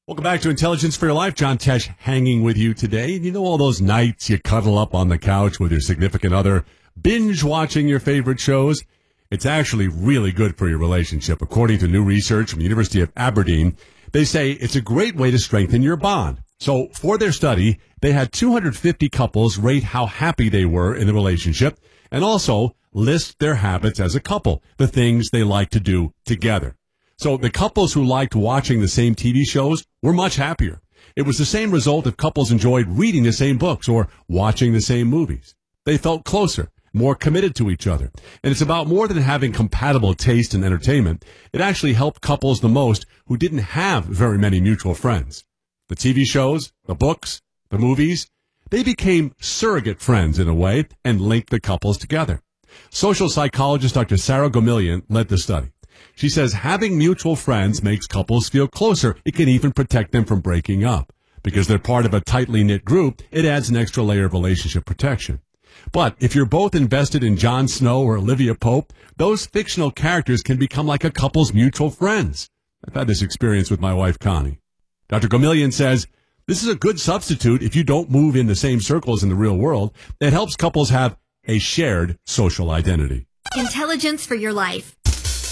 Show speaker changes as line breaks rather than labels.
Welcome back to Intelligence for Your Life. John Tesh hanging with you today. And you know all those nights you cuddle up on the couch with your significant other, binge watching your favorite shows? It's actually really good for your relationship. According to new research from the University of Aberdeen, they say it's a great way to strengthen your bond. So for their study, they had 250 couples rate how happy they were in the relationship and also list their habits as a couple, the things they like to do together. So the couples who liked watching the same TV shows were much happier. It was the same result if couples enjoyed reading the same books or watching the same movies. They felt closer, more committed to each other. And it's about more than having compatible taste in entertainment. It actually helped couples the most who didn't have very many mutual friends. The TV shows, the books, the movies, they became surrogate friends in a way and linked the couples together. Social psychologist Dr. Sarah Gomillion led the study. She says having mutual friends makes couples feel closer. It can even protect them from breaking up. Because they're part of a tightly knit group, it adds an extra layer of relationship protection. But if you're both invested in Jon Snow or Olivia Pope, those fictional characters can become like a couple's mutual friends. I've had this experience with my wife, Connie. Dr. Gomillion says, this is a good substitute if you don't move in the same circles in the real world. It helps couples have a shared social identity.
Intelligence for Your Life.